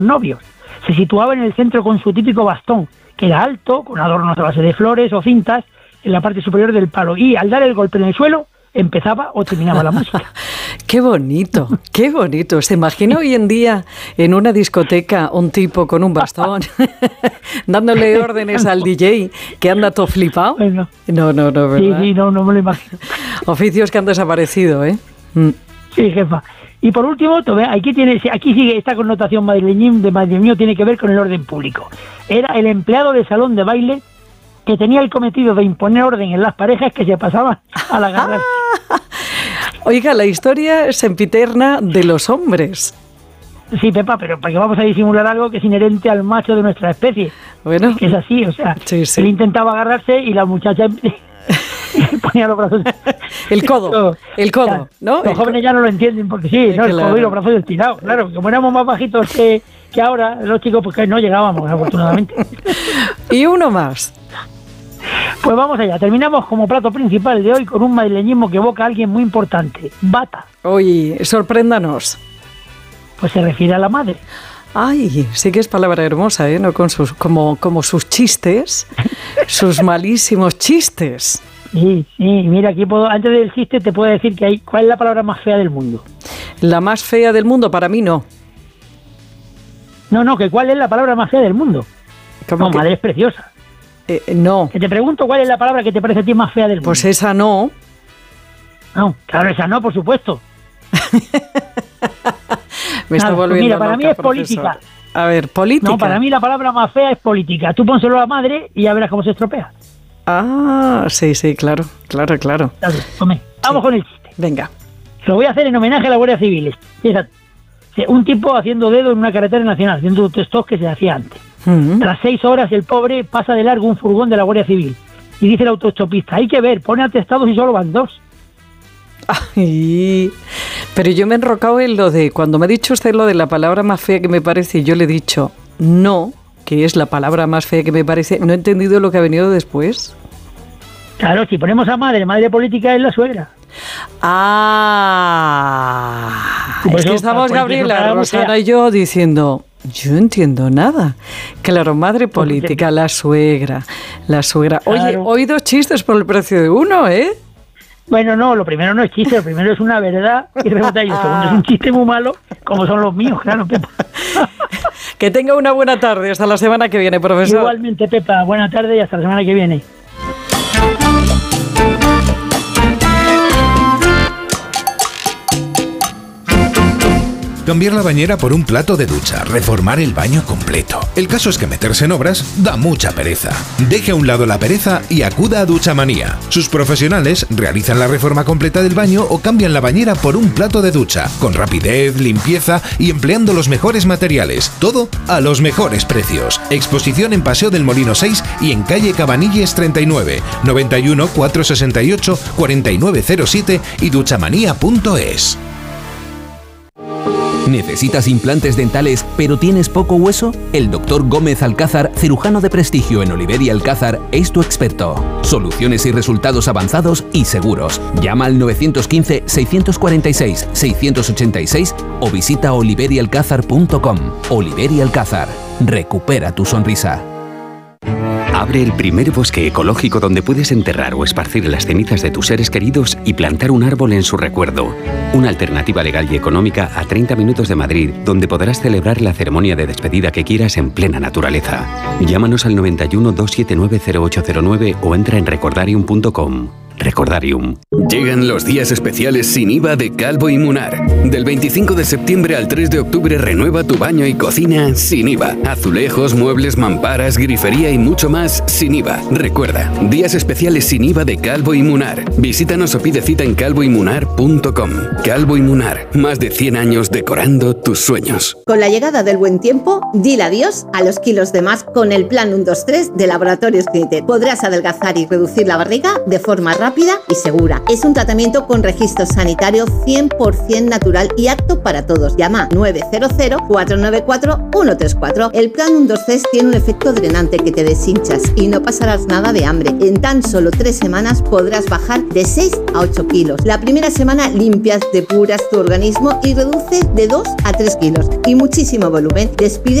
novios. Se situaba en el centro con su típico bastón, que era alto, con adornos a base de flores o cintas en la parte superior del palo, y al dar el golpe en el suelo empezaba o terminaba la música. ¡Qué bonito! ¡Qué bonito! ¿Se imagina hoy en día en una discoteca un tipo con un bastón dándole órdenes al DJ que anda todo flipado? Bueno, No, ¿verdad? sí, no me lo imagino. Oficios que han desaparecido, ¿eh? Sí, jefa. Y por último, aquí sigue esta connotación madrileño, tiene que ver con el orden público. Era el empleado de salón de baile que tenía el cometido de imponer orden en las parejas que se pasaban al agarrarse. Oiga, la historia sempiterna de los hombres. Sí, Pepa, pero ¿para qué vamos a disimular algo que es inherente al macho de nuestra especie? Bueno, que es así, o sea, sí. Él intentaba agarrarse y la muchacha ponía los brazos. El codo, claro, ¿no? Los jóvenes ya no lo entienden porque sí, ¿no? El codo y los brazos estirados, claro. Como éramos más bajitos que ahora, los chicos, pues que no llegábamos, afortunadamente. Y uno más. Pues vamos allá, terminamos como plato principal de hoy con un madrileñismo que evoca a alguien muy importante, bata. Oye, sorpréndanos. Pues se refiere a la madre. Ay, sí que es palabra hermosa, ¿eh? No con sus, como sus chistes, sus malísimos chistes. Sí, mira, aquí antes del chiste te puedo decir que ¿cuál es la palabra más fea del mundo? La más fea del mundo, para mí no. No, que ¿cuál es la palabra más fea del mundo? ¿Cómo que? Madre es preciosa. No. Que te pregunto cuál es la palabra que te parece a ti más fea del mundo. Pues esa no. No, claro, esa no, por supuesto. Me está volviendo mira, para loca, mí es profesor. política. A ver, política. No, para mí la palabra más fea es política. Tú pónselo a la madre y ya verás cómo se estropea. Ah, sí, claro. Vamos con el chiste. Venga. Lo voy a hacer en homenaje a la Guardia Civil. Fíjate, un tipo haciendo dedo en una carretera nacional, haciendo testos que se hacía antes. Tras 6 horas el pobre pasa de largo un furgón de la Guardia Civil y dice el autoestopista, hay que ver, pone atestados y solo van 2. Ay, pero yo me he enrocado en lo de, cuando me ha dicho usted lo de la palabra más fea que me parece, yo le he dicho no, que es la palabra más fea que me parece, no he entendido lo que ha venido después. Claro, si ponemos a madre política es la suegra. Es que estamos Gabriela, Rosana y yo diciendo, yo no entiendo nada. Claro, madre política, la suegra. Oye, Claro. hoy 2 chistes por el precio de uno, ¿eh? Bueno, no, lo primero no es chiste, lo primero es una verdad y rebota, y lo segundo es un chiste muy malo, como son los míos, claro, Pepa. Que tenga una buena tarde, hasta la semana que viene, profesor. Igualmente, Pepa, buena tarde y hasta la semana que viene. Cambiar la bañera por un plato de ducha, reformar el baño completo. El caso es que meterse en obras da mucha pereza. Deje a un lado la pereza y acuda a Duchamanía. Sus profesionales realizan la reforma completa del baño o cambian la bañera por un plato de ducha, con rapidez, limpieza y empleando los mejores materiales. Todo a los mejores precios. Exposición en Paseo del Molino 6 y en calle Cabanilles 39, 91 468 4907 y duchamanía.es. ¿Necesitas implantes dentales pero tienes poco hueso? El Dr. Gómez Alcázar, cirujano de prestigio en Oliver y Alcázar, es tu experto. Soluciones y resultados avanzados y seguros. Llama al 915-646-686 o visita oliverialcázar.com. Oliver y Alcázar. Recupera tu sonrisa. Abre el primer bosque ecológico donde puedes enterrar o esparcir las cenizas de tus seres queridos y plantar un árbol en su recuerdo. Una alternativa legal y económica a 30 minutos de Madrid, donde podrás celebrar la ceremonia de despedida que quieras en plena naturaleza. Llámanos al 91 279 0809 o entra en recordarium.com. Recordarium. Llegan los días especiales sin IVA de Calvo y Munar. Del 25 de septiembre al 3 de octubre renueva tu baño y cocina sin IVA. Azulejos, muebles, mamparas, grifería y mucho más sin IVA. Recuerda, días especiales sin IVA de Calvo y Munar. Visítanos o pide cita en calvoymunar.com. Calvo y Munar, más de 100 años decorando tus sueños. Con la llegada del buen tiempo, dile adiós a los kilos de más con el plan 1-2-3 de Laboratorios Clinitet. Podrás adelgazar y reducir la barriga de forma rápida rápida y segura. Es un tratamiento con registro sanitario 100% natural y apto para todos. Llama 900-494-134. El plan 123 tiene un efecto drenante que te deshinchas y no pasarás nada de hambre. En tan solo 3 semanas podrás bajar de 6 a 8 kilos. La primera semana limpias, depuras tu organismo y reduces de 2 a 3 kilos y muchísimo volumen. Despide